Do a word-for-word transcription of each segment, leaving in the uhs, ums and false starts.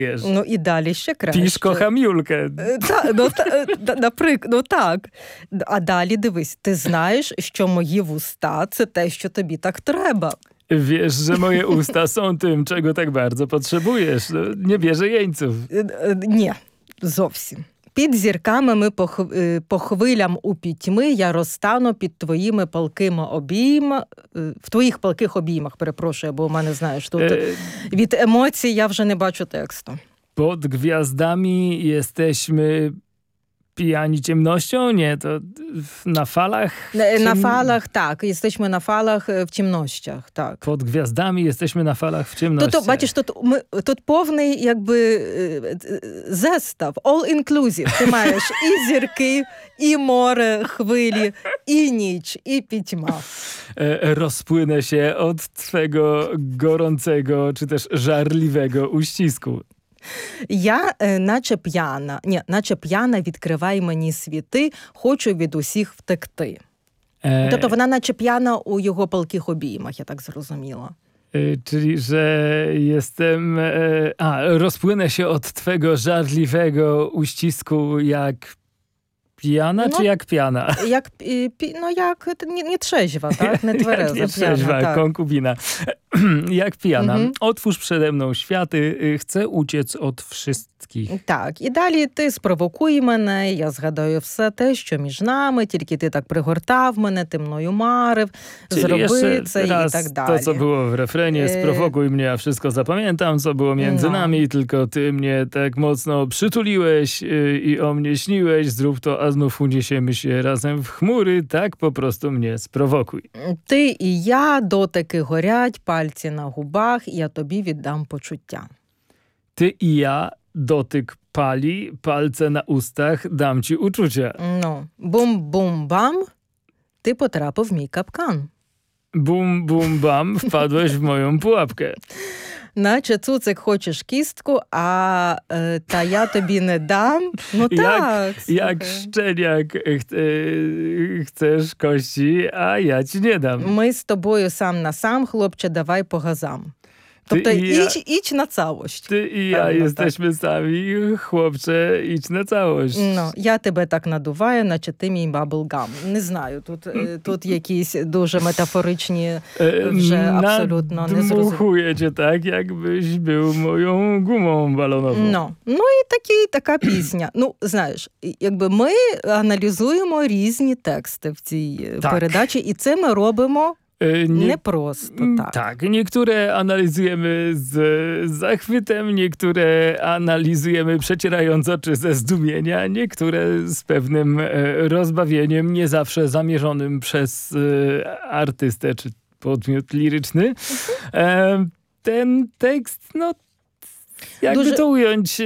Ну і далі ще краще. Pisz kocham Julkę. Та, ну, та, наприк, ну так. А далі дивись, ти знаєш, що мої вуста – це те, що тобі так треба. Wiesz, że moje usta są tym, czego tak bardzo potrzebujesz. No, nie bierze jeńców. Ні, зовсім. Під зірками ми по, по хвилям у пітьми я розтану під твоїми палкими обійма, в твоїх палких обіймах, перепрошую, бо у мене, знаєш, тут E, від емоцій я вже не бачу тексту. pod gwiazdami jesteśmy pijani ciemnością? Nie, to na falach? На Ciem- фалах, так, jesteśmy на фалах в темнощах, так. Pod gwiazdami jesteśmy na falach w ciemności. Тут, бачиш, тут, ми, тут повний, якби, е, е, зестав, all inclusive. Ти маєш і зірки, і море, хвилі, і ніч, і пітьма. E, rozpłynę się od twego gorącego, czy też żarliwego uścisku. Я, е, наче п'яна, ні, наче п'яна, відкривай мені світи, хочу від усіх втекти. E, Тобто вона наче п'яна у його палких обіймach, я так зрозуміла. e, czyli, że jestem... E, a, rozpłynę się od twego żarliwego uścisku jak pijana, No, czy jak piana? Як, е, пі- ну, як не, не трzeźwa, tak? Не Jak твереза, nie п'яна, trzeźwa, так. konkubina. Jak pijana. Mhm. Otwórz przede mną światy, y, chcę uciec od wszystkich. Так, і далі ти спровокуй мене, я згадаю все те, що між нами, тільки ти так пригортав мене, ти мною марив, Czyli зроби jeszcze це і raz так to, далі. co było w refrenie, E, sprowokuj mnie, a wszystko zapamiętam, co było między no. nami, tylko ty mnie tak mocno przytuliłeś y, i o mnie śniłeś, zrób to, a znów uniesiemy się razem w chmury, tak po prostu mnie sprowokuj. Ти і я, дотики горять, пальці на губах, я тобі віддам почуття. Ty i ja, dotyk pali, palce na ustach, dam ci uczucia. Ну, бум-бум-бам, ти потрапив в мій капкан. Bum, bum, bam, wpadłeś w moją pułapkę. Наче цуцик хочеш кістку, а е, та я тобі не дам. Ну так, Jak слухай. szczeniak ch- y, chcesz kości, a ja ci nie dam. Ми з тобою сам на сам, хлопче, давай по газам. Тобто і я- іч, іч на całość. Ty i ja Pewno jesteśmy sami, chłopcze, idź na całość. Ну, я тебе так надуваю, наче ти мій баблгам. Не знаю, тут, е, тут якісь дуже метафоричні, E, вже абсолютно не зрозуміло. Nadmuchuję cię tak, jakbyś był moją gumą balonową. Ну, ну і такі, така пісня. Ну, знаєш, і- якби ми аналізуємо різні тексти в цій е, Так. передачі, і це ми робимо E, nie- не просто Mm, так. Tak, niektóre analizujemy z zachwytem, niektóre analizujemy przecierając oczy ze zdumienia, niektóre z pewnym e, rozbawieniem, nie zawsze zamierzonym przez e, artystę czy podmiot liryczny. E, ten tekst, no jakby Duży- to ująć... E,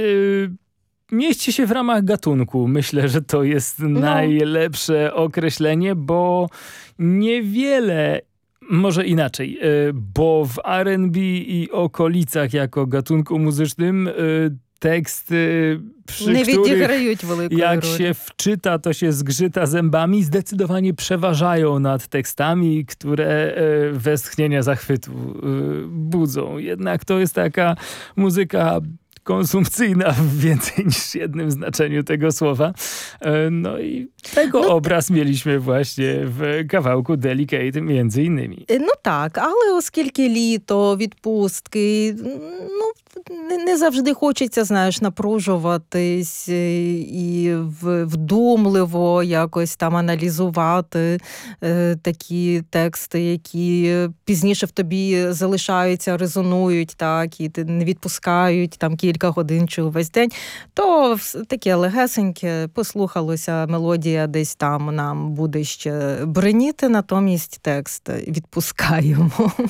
mieści się w ramach gatunku. Myślę, że to jest najlepsze określenie, bo niewiele, może inaczej, y, bo w R and B i okolicach jako gatunku muzycznym y, teksty, przy Не których відіграють великої jak ролі. się wczyta, to się zgrzyta zębami, zdecydowanie przeważają nad tekstami, które e, westchnienia zachwytu e, budzą. Jednak to jest taka muzyka konsumpcyjna w więcej niż jednym znaczeniu tego słowa. E, No i tego No obraz mieliśmy właśnie w kawałku Delicate między innymi. Ну так, але оскільки літо, відпустки, ну, не, не завжди хочеться, знаєш, напружуватись і в- вдумливо якось там аналізувати е, такі тексти, які пізніше в тобі залишаються, резонують, так, і ти не відпускають там кілька годин чи увесь день, то вс- таке легесеньке, послухалося, мелодія десь там нам буде ще бреніти, натомість текст відпускаємо.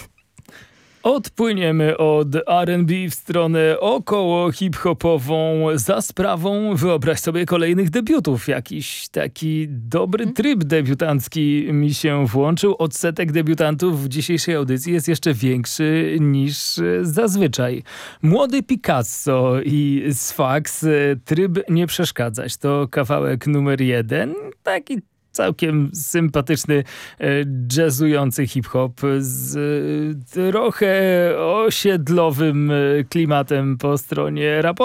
Odpłyniemy od R and B w stronę około hip-hopową za sprawą, wyobraź sobie, kolejnych debiutów. Jakiś taki dobry tryb debiutancki mi się włączył. Odsetek debiutantów w dzisiejszej audycji jest jeszcze większy niż zazwyczaj. Młody Picasso i Sfax, tryb nie przeszkadzać. To kawałek numer jeden. Taki całkiem sympatyczny, jazzujący hip-hop z trochę osiedlowym klimatem po stronie rapowej.